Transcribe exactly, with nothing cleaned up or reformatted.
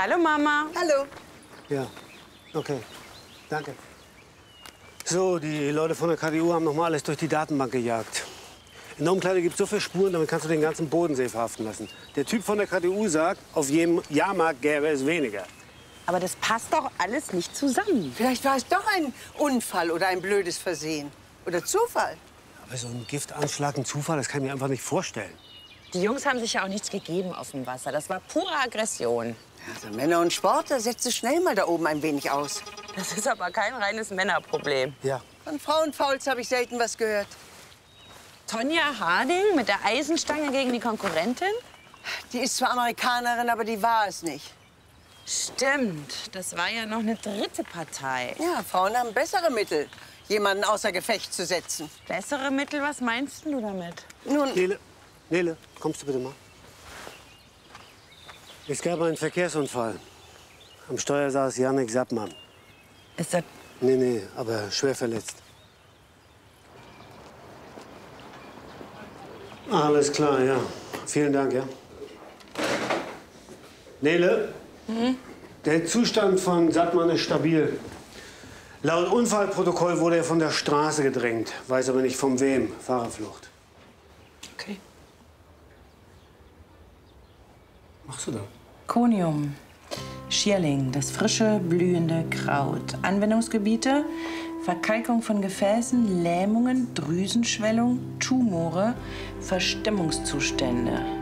Hallo, Mama. Hallo. Ja, okay. Danke. So, die Leute von der K D U haben noch mal alles durch die Datenbank gejagt. In der Umkleide gibt es so viele Spuren, damit kannst du den ganzen Bodensee verhaften lassen. Der Typ von der K D U sagt, auf jedem Jahrmarkt gäbe es weniger. Aber das passt doch alles nicht zusammen. Vielleicht war es doch ein Unfall oder ein blödes Versehen. Oder Zufall. Aber so ein Giftanschlag, ein Zufall, das kann ich mir einfach nicht vorstellen. Die Jungs haben sich ja auch nichts gegeben auf dem Wasser. Das war pure Aggression. Also Männer und Sportler setzen schnell mal da oben ein wenig aus. Das ist aber kein reines Männerproblem. Ja. Von Frauenfouls habe ich selten was gehört. Tonja Harding mit der Eisenstange gegen die Konkurrentin? Die ist zwar Amerikanerin, aber die war es nicht. Stimmt, das war ja noch eine dritte Partei. Ja, Frauen haben bessere Mittel, jemanden außer Gefecht zu setzen. Bessere Mittel, was meinst du damit? Nun, Nele, Nele, kommst du bitte mal? Es gab einen Verkehrsunfall. Am Steuer saß Jannik Sappmann. Ist das... Nee, nee, aber schwer verletzt. Alles klar, ja. Vielen Dank, ja. Nele, mhm. Der Zustand von Sattmann ist stabil. Laut Unfallprotokoll wurde er von der Straße gedrängt, weiß aber nicht von wem. Fahrerflucht. Okay. Was machst du da? Konium, Schierling, das frische, blühende Kraut. Anwendungsgebiete: Verkalkung von Gefäßen, Lähmungen, Drüsenschwellung, Tumore, Verstimmungszustände.